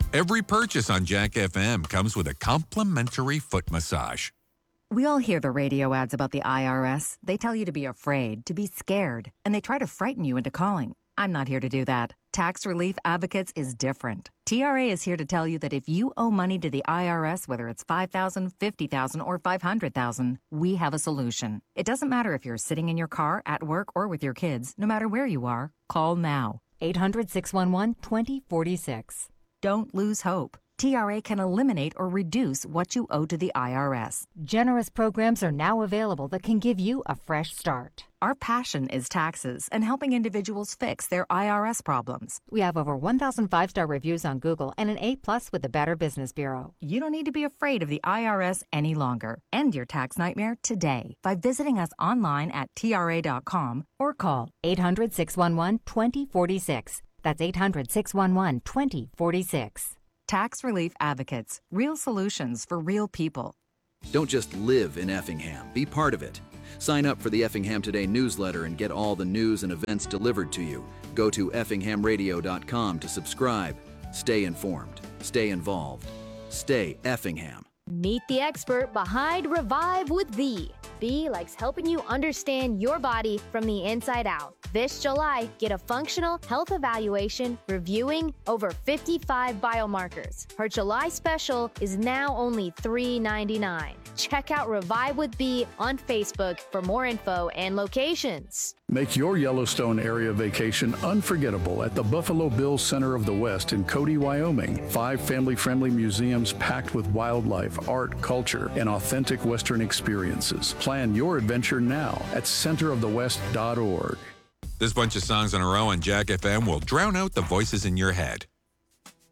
Every purchase on Jack FM comes with a complimentary foot massage. We all hear the radio ads about the IRS. They tell you to be afraid, to be scared, and they try to frighten you into calling. I'm not here to do that. Tax Relief Advocates is different. TRA is here to tell you that if you owe money to the IRS, whether it's $5,000, $50,000, or $500,000, we have a solution. It doesn't matter if you're sitting in your car, at work, or with your kids. No matter where you are, call now. 800-611-2046. Don't lose hope. TRA can eliminate or reduce what you owe to the IRS. Generous programs are now available that can give you a fresh start. Our passion is taxes and helping individuals fix their IRS problems. We have over 1,000 5-star reviews on Google and an A+ with the Better Business Bureau. You don't need to be afraid of the IRS any longer. End your tax nightmare today by visiting us online at TRA.com or call 800-611-2046. That's 800-611-2046. Tax Relief Advocates. Real solutions for real people. Don't just live in Effingham. Be part of it. Sign up for the Effingham Today newsletter and get all the news and events delivered to you. Go to effinghamradio.com to subscribe. Stay informed. Stay involved. Stay Effingham. Meet the expert behind Revive with Bee. Bee likes helping you understand your body from the inside out. This July, get a functional health evaluation reviewing over 55 biomarkers. Her July special is now only $3.99. Check out Revive with Bee on Facebook for more info and locations. Make your Yellowstone area vacation unforgettable at the Buffalo Bills Center of the West in Cody, Wyoming. 5 family-friendly museums packed with wildlife, art, culture, and authentic Western experiences. Plan your adventure now at centerofthewest.org. This bunch of songs in a row on Jack FM will drown out the voices in your head.